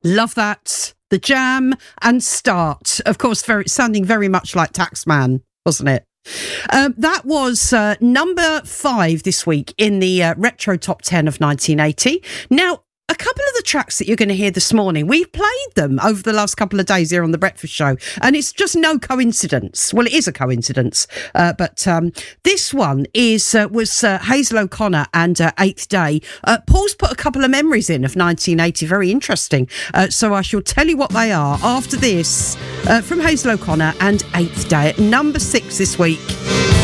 Love that. The Jam and Start. Of course, sounding very much like Taxman, wasn't it? That was number 5 this week in the Retro Top 10 of 1980. Now, a couple of the tracks that you're going to hear this morning, we've played them over the last couple of days here on The Breakfast Show, and it's just no coincidence. Well, it is a coincidence, but this one was Hazel O'Connor and Eighth Day. Paul's put a couple of memories in of 1980, very interesting. So I shall tell you what they are after this from Hazel O'Connor and Eighth Day at number 6 this week.